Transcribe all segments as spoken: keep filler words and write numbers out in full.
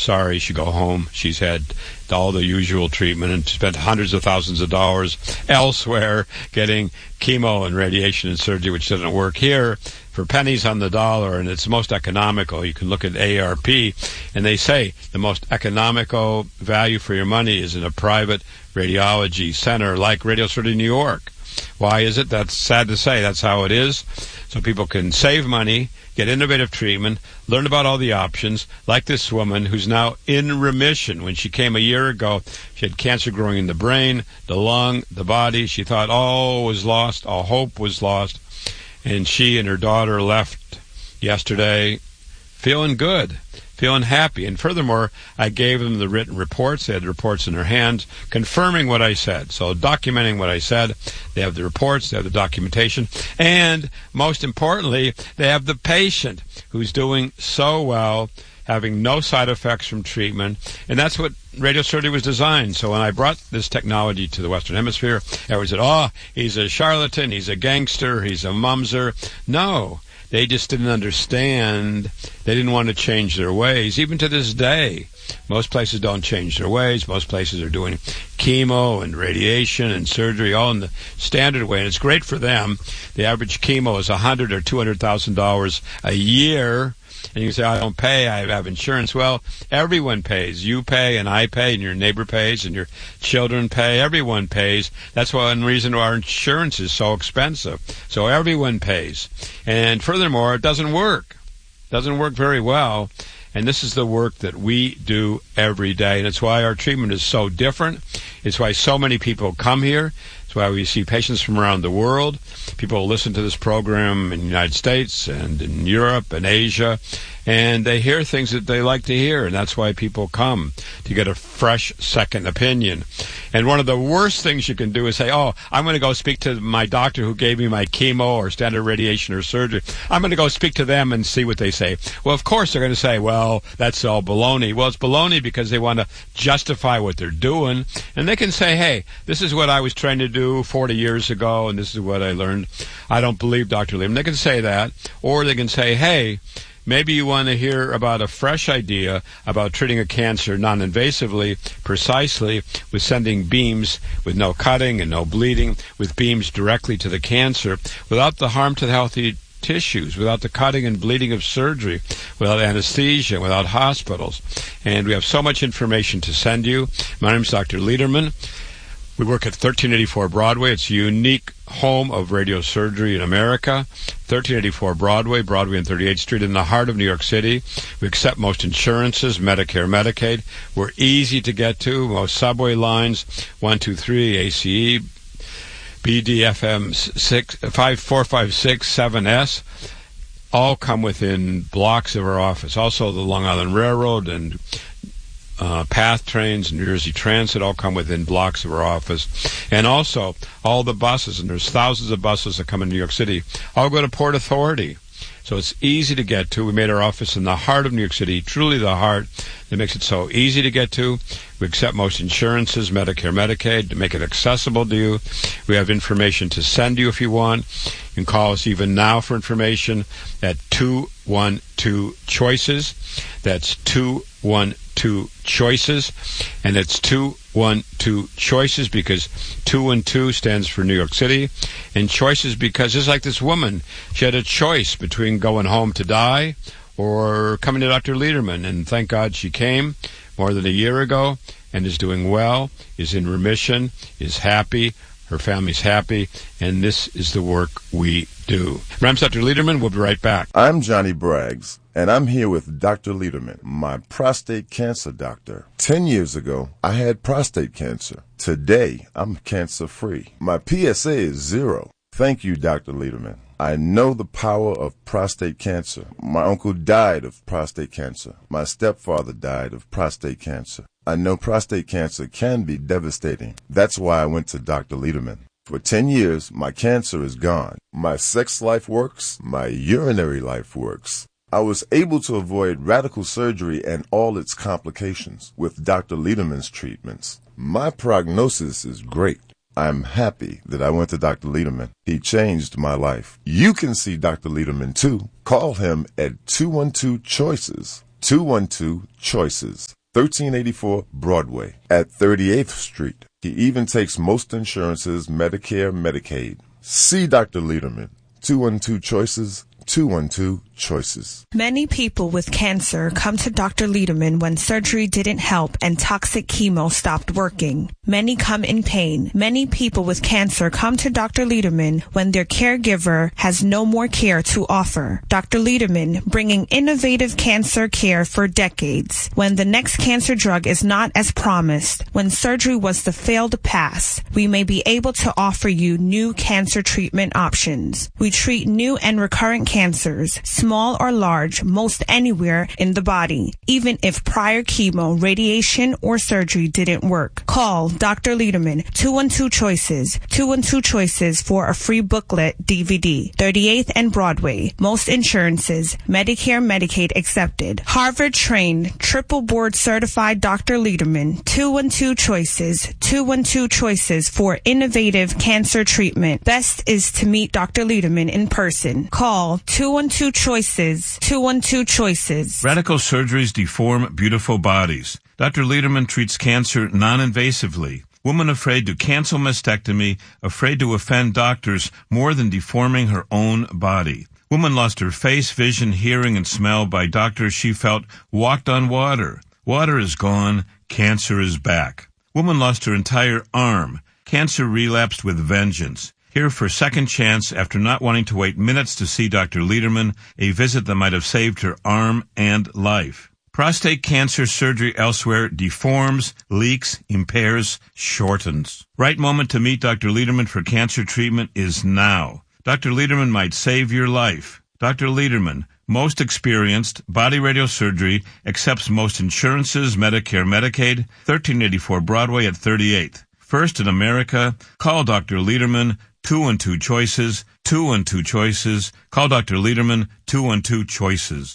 sorry, you should go home. She's had all the usual treatment and spent hundreds of thousands of dollars elsewhere getting chemo and radiation and surgery, which doesn't work here, for pennies on the dollar, and it's most economical. You can look at A R P, and they say the most economical value for your money is in a private radiology center like Radio City, New York. Why is it? That's sad to say. That's how it is. So people can save money, get innovative treatment, learn about all the options, like this woman who's now in remission. When she came a year ago, she had cancer growing in the brain, the lung, the body. She thought all was lost, all hope was lost. And she and her daughter left yesterday feeling good, feeling happy. And furthermore, I gave them the written reports. They had the reports in their hands confirming what I said. So documenting what I said. They have the reports. They have the documentation. And most importantly, they have the patient who's doing so well, having no side effects from treatment. And that's what radiosurgery was designed. So when I brought this technology to the Western Hemisphere, everyone said, oh, he's a charlatan, he's a gangster, he's a mumser. No. They just didn't understand. They didn't want to change their ways. Even to this day, most places don't change their ways. Most places are doing chemo and radiation and surgery all in the standard way, and it's great for them. The average chemo is a hundred or two hundred thousand dollars a year. And you can say, I don't pay, I have insurance. Well, everyone pays. You pay, and I pay, and your neighbor pays, and your children pay. Everyone pays. That's one reason our insurance is so expensive. So everyone pays. And furthermore, it doesn't work. It doesn't work very well. And this is the work that we do every day. And it's why our treatment is so different. It's why so many people come here. It's why we see patients from around the world. People listen to this program in the United States and in Europe and Asia, and they hear things that they like to hear, and that's why people come, to get a fresh second opinion. And one of the worst things you can do is say, oh, I'm going to go speak to my doctor who gave me my chemo or standard radiation or surgery. I'm going to go speak to them and see what they say. Well, of course, they're going to say, well, that's all baloney. Well, it's baloney because they want to justify what they're doing, and they can say, hey, this is what I was trained to do forty years ago, and this is what I learned. I don't believe Doctor Lehman. They can say that, or they can say, hey, maybe you want to hear about a fresh idea about treating a cancer non-invasively, precisely, with sending beams with no cutting and no bleeding, with beams directly to the cancer, without the harm to the healthy tissues, without the cutting and bleeding of surgery, without anesthesia, without hospitals. And we have so much information to send you. My name is Doctor Lederman. We work at thirteen eighty-four Broadway. It's a unique home of radiosurgery in America. thirteen eighty-four Broadway, Broadway and thirty-eighth Street, in the heart of New York City. We accept most insurances, Medicare, Medicaid. We're easy to get to. Most subway lines, one two three, A C E, B D F M five four five six seven S, all come within blocks of our office. Also, the Long Island Railroad and Uh, PATH trains, New Jersey Transit, all come within blocks of our office. And also, all the buses, and there's thousands of buses that come in New York City, all go to Port Authority. So it's easy to get to. We made our office in the heart of New York City, truly the heart. That makes it so easy to get to. We accept most insurances, Medicare, Medicaid, to make it accessible to you. We have information to send you if you want. You can call us even now for information at two one two choices. That's two one two choices. And it's two one two choices because two one two stands for New York City. And choices because, just like this woman, she had a choice between going home to die or coming to Doctor Lederman. And thank God she came more than a year ago and is doing well, is in remission, is happy. Her family's happy, and this is the work we do. I'm Doctor Lederman. We'll be right back. I'm Johnny Braggs, and I'm here with Doctor Lederman, my prostate cancer doctor. Ten years ago, I had prostate cancer. Today, I'm cancer-free. My P S A is zero. Thank you, Doctor Lederman. I know the power of prostate cancer. My uncle died of prostate cancer. My stepfather died of prostate cancer. I know prostate cancer can be devastating. That's why I went to Doctor Lederman. For ten years, my cancer is gone. My sex life works. My urinary life works. I was able to avoid radical surgery and all its complications with Doctor Lederman's treatments. My prognosis is great. I'm happy that I went to Doctor Lederman. He changed my life. You can see Doctor Lederman too. Call him at two one two choices. two one two choices. thirteen eighty-four Broadway at thirty-eighth Street. He even takes most insurances, Medicare, Medicaid. See Doctor Lederman. two one two Choices, two one two Choices. Many people with cancer come to Doctor Lederman when surgery didn't help and toxic chemo stopped working. Many come in pain. Many people with cancer come to Doctor Lederman when their caregiver has no more care to offer. Doctor Lederman, bringing innovative cancer care for decades. When the next cancer drug is not as promised, when surgery was the failed pass, we may be able to offer you new cancer treatment options. We treat new and recurrent cancers, small or large, most anywhere in the body, even if prior chemo, radiation, or surgery didn't work. Call Doctor Lederman, two one two Choices, two one two Choices for a free booklet D V D. thirty-eighth and Broadway. Most insurances, Medicare, Medicaid accepted. Harvard-trained, triple board certified Doctor Lederman, two one two Choices, two one two Choices for innovative cancer treatment. Best is to meet Doctor Lederman in person. Call two one two Choices, two one two Choices. Radical surgeries deform beautiful bodies. Doctor Lederman treats cancer non-invasively. Woman afraid to cancel mastectomy, afraid to offend doctors more than deforming her own body. Woman lost her face, vision, hearing, and smell by doctors she felt walked on water. Water is gone. Cancer is back. Woman lost her entire arm. Cancer relapsed with vengeance. Here for second chance after not wanting to wait minutes to see Doctor Lederman, a visit that might have saved her arm and life. Prostate cancer surgery elsewhere deforms, leaks, impairs, shortens. Right moment to meet Doctor Lederman for cancer treatment is now. Doctor Lederman might save your life. Doctor Lederman, most experienced, body radiosurgery, accepts most insurances, Medicare, Medicaid, thirteen eighty-four Broadway at thirty-eighth. First in America, call Doctor Lederman, two one two Choices, two one two Choices. Call Doctor Lederman, two one two Choices.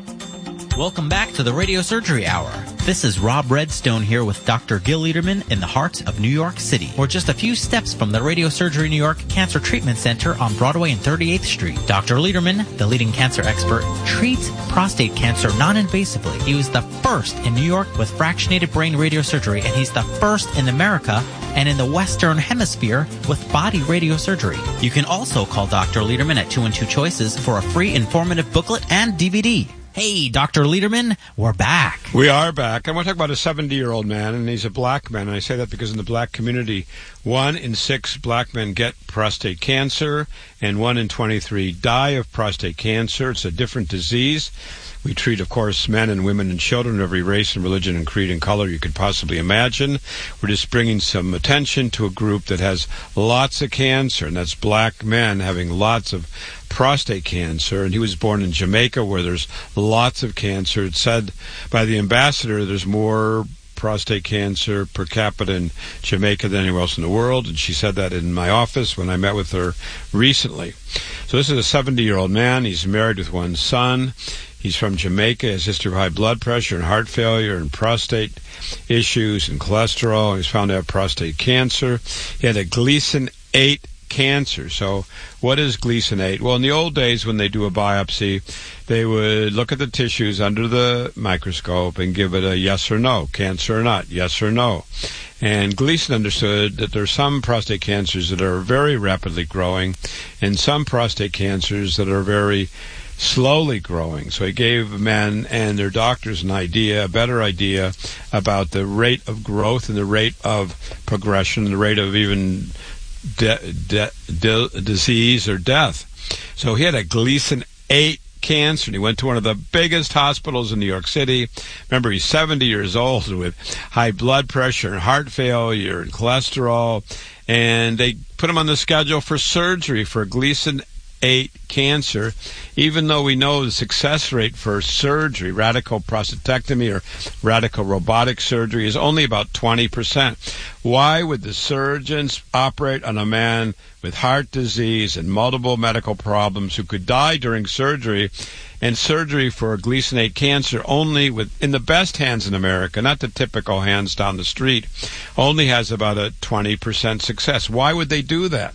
Welcome back to the Radio Surgery Hour. This is Rob Redstone here with Doctor Gil Lederman in the heart of New York City. We're just a few steps from the Radio Surgery New York Cancer Treatment Center on Broadway and thirty-eighth Street. Doctor Lederman, the leading cancer expert, treats prostate cancer non-invasively. He was the first in New York with fractionated brain radiosurgery, and he's the first in America and in the Western Hemisphere with body radiosurgery. You can also call Doctor Lederman at two one two Choices for a free informative booklet and D V D. Hey, Doctor Lederman, we're back. We are back. I want to talk about a seventy-year-old man, and he's a black man. And I say that because in the black community, one in six black men get prostate cancer, and one in twenty-three die of prostate cancer. It's a different disease. We treat, of course, men and women and children of every race and religion and creed and color you could possibly imagine. We're just bringing some attention to a group that has lots of cancer, and that's black men having lots of prostate cancer. And he was born in Jamaica, where there's lots of cancer. It's said by the ambassador there's more prostate cancer per capita in Jamaica than anywhere else in the world, and she said that in my office when I met with her recently. So this is a seventy-year-old man. He's married with one son. He's from Jamaica, has a history of high blood pressure and heart failure and prostate issues and cholesterol. He was found to have prostate cancer. He had a Gleason eight cancer. So what is Gleason eight? Well, in the old days when they do a biopsy, they would look at the tissues under the microscope and give it a yes or no, cancer or not, yes or no. And Gleason understood that there are some prostate cancers that are very rapidly growing and some prostate cancers that are very slowly growing. So he gave men and their doctors an idea, a better idea about the rate of growth and the rate of progression, the rate of even de- de- de- disease or death. So he had a Gleason eight cancer, and he went to one of the biggest hospitals in New York City. Remember, he's seventy years old with high blood pressure and heart failure and cholesterol, and they put him on the schedule for surgery for Gleason eight cancer, even though we know the success rate for surgery, radical prostatectomy or radical robotic surgery, is only about twenty percent. Why would the surgeons operate on a man with heart disease and multiple medical problems who could die during surgery, and surgery for Gleason eight cancer only with, in the best hands in America, not the typical hands down the street, only has about a twenty percent success? Why would they do that?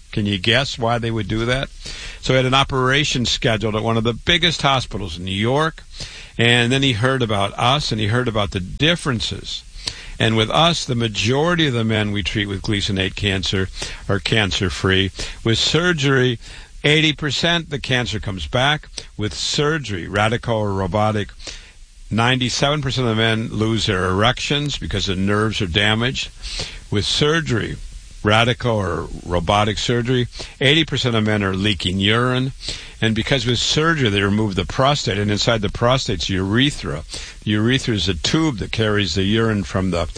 Can you guess why they would do that? So he had an operation scheduled at one of the biggest hospitals in New York, and then he heard about us, and he heard about the differences. And with us, the majority of the men we treat with Gleason eight cancer are cancer-free. With surgery, eighty percent the cancer comes back. With surgery, radical or robotic, ninety-seven percent of the men lose their erections because the nerves are damaged. With surgery, radical or robotic surgery, eighty percent of men are leaking urine. And because with surgery they remove the prostate, and inside the prostate's urethra. The urethra is a tube that carries the urine from the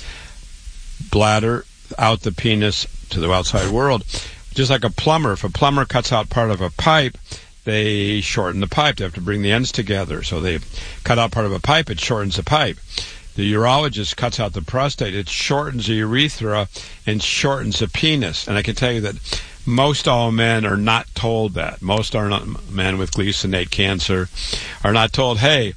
bladder out the penis to the outside world. Just like a plumber. If a plumber cuts out part of a pipe, they shorten the pipe. They have to bring the ends together. So they cut out part of a pipe, it shortens the pipe. The urologist cuts out the prostate, it shortens the urethra and shortens the penis. And I can tell you that most all men are not told that. Most are not men with Gleason eight cancer are not told, hey,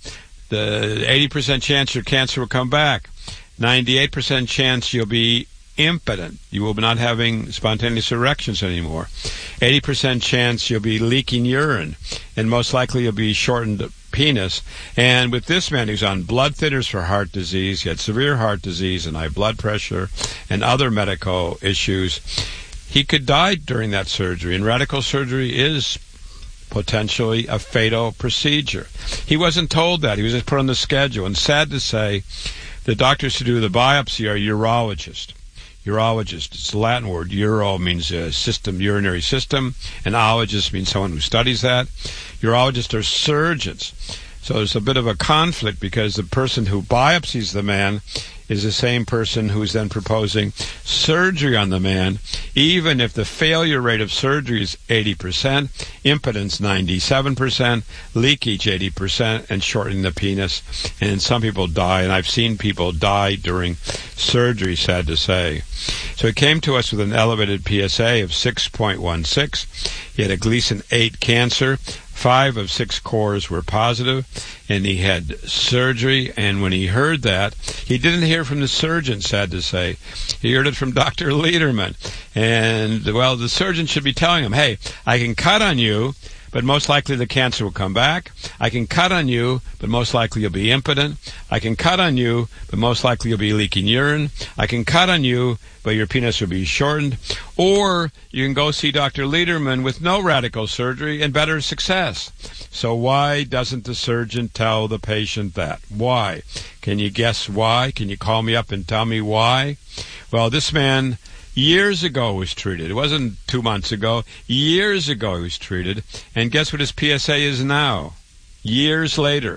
the eighty percent chance your cancer will come back. ninety-eight percent chance you'll be impotent. You will be not having spontaneous erections anymore. eighty percent chance you'll be leaking urine. And most likely you'll be shortened penis. And with this man, he's on blood thinners for heart disease. He had severe heart disease and high blood pressure and other medical issues. He could die during that surgery, and radical surgery is potentially a fatal procedure. He wasn't told that. He was just put on the schedule. And sad to say, the doctors who do the biopsy are urologists. Urologist, it's a Latin word. Uro means a system, urinary system, and ologist means someone who studies that. Urologists are surgeons. So there's a bit of a conflict because the person who biopsies the man is the same person who's then proposing surgery on the man, even if the failure rate of surgery is eighty percent, impotence ninety-seven percent, leakage eighty percent, and shortening the penis. And some people die, and I've seen people die during surgery, sad to say. So he came to us with an elevated P S A of six point one six. He had a Gleason eight cancer. Five of six cores were positive, and he had surgery. And when he heard that, he didn't hear from the surgeon, sad to say. He heard it from Doctor Lederman. And, well, the surgeon should be telling him, hey, I can cut on you, but most likely the cancer will come back. I can cut on you, but most likely you'll be impotent. I can cut on you, but most likely you'll be leaking urine. I can cut on you, but your penis will be shortened. Or you can go see Doctor Lederman with no radical surgery and better success. So why doesn't the surgeon tell the patient that? Why? Can you guess why? Can you call me up and tell me why? Well, this man years ago was treated. It wasn't two months ago. Years ago he was treated. And guess what his P S A is now? Years later,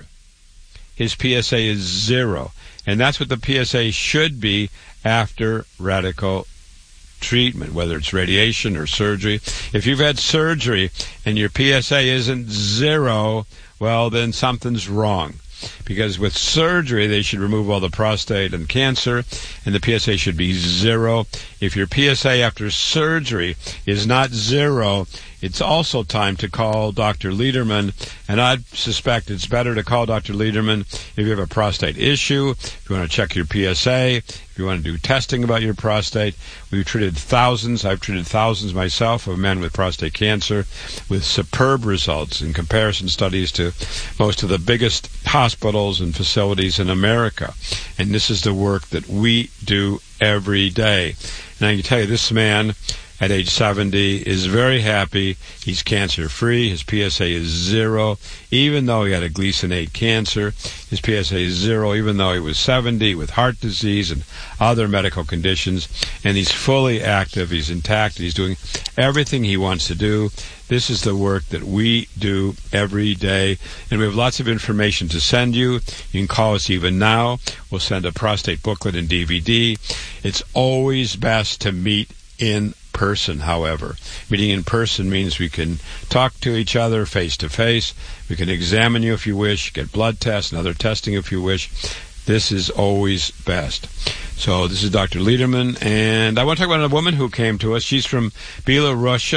his P S A is zero. And that's what the P S A should be after radical treatment, whether it's radiation or surgery. If you've had surgery and your P S A isn't zero, well, then something's wrong. Because with surgery, they should remove all the prostate and cancer, and the P S A should be zero. If your P S A after surgery is not zero, it's also time to call Doctor Lederman, and I suspect it's better to call Doctor Lederman if you have a prostate issue, if you want to check your P S A, if you want to do testing about your prostate. We've treated thousands, I've treated thousands myself of men with prostate cancer with superb results in comparison studies to most of the biggest hospitals and facilities in America. And this is the work that we do every day. And I can tell you, this man at age seventy is very happy. He's cancer-free. His P S A is zero. Even though he had a Gleason eight cancer, his P S A is zero, even though he was seventy with heart disease and other medical conditions. And he's fully active. He's intact. And he's doing everything he wants to do. This is the work that we do every day. And we have lots of information to send you. You can call us even now. We'll send a prostate booklet and D V D. It's always best to meet in person, however. Meeting in person means we can talk to each other face to face. We can examine you if you wish, get blood tests and other testing if you wish. This is always best. So this is Doctor Lederman, and I want to talk about a woman who came to us. She's from Belarusia.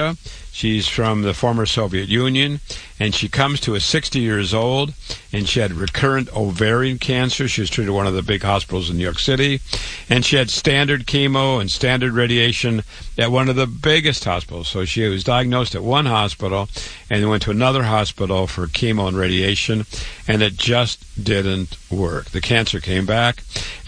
She's from the former Soviet Union, and she comes to us sixty years old, and she had recurrent ovarian cancer. She was treated at one of the big hospitals in New York City, and she had standard chemo and standard radiation at one of the biggest hospitals. So she was diagnosed at one hospital and went to another hospital for chemo and radiation, and it just didn't work. The cancer came back,